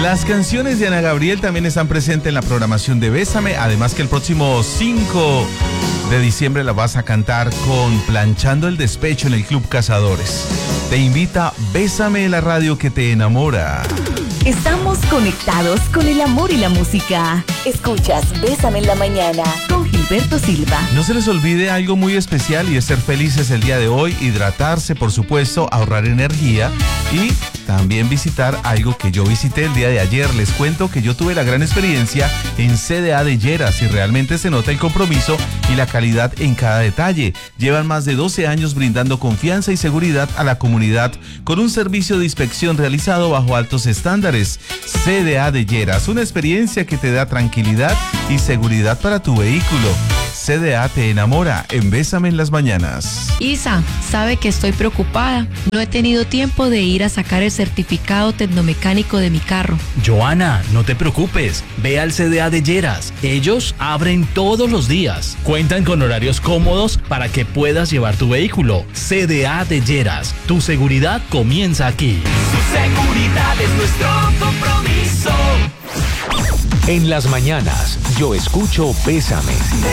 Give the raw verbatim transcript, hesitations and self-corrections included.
Las canciones de Ana Gabriel también están presentes en la programación de Bésame, además que el próximo cinco de diciembre la vas a cantar con Planchando el Despecho en el Club Cazadores. Te invita Bésame, la radio que te enamora. Estamos conectados con el amor y la música. Escuchas Bésame en la mañana con Gilberto Silva. No se les olvide algo muy especial y es ser felices el día de hoy, hidratarse, por supuesto, ahorrar energía y también visitar algo que yo visité el día de ayer. Les cuento que yo tuve la gran experiencia en C D A de Lleras y realmente se nota el compromiso y la calidad en cada detalle. Llevan más de doce años brindando confianza y seguridad a la comunidad con un servicio de inspección realizado bajo altos estándares. C D A de Lleras, una experiencia que te da tranquilidad y seguridad para tu vehículo. C D A te enamora en Bésame en las mañanas. Isa, sabe que estoy preocupada. No he tenido tiempo de ir a sacar el certificado tecnomecánico de mi carro. Joana, no te preocupes. Ve al C D A de Lleras. Ellos abren todos los días. Cuentan con horarios cómodos para que puedas llevar tu vehículo. C D A de Lleras. Tu seguridad comienza aquí. Su seguridad es nuestro compromiso. En las mañanas, yo escucho Bésame.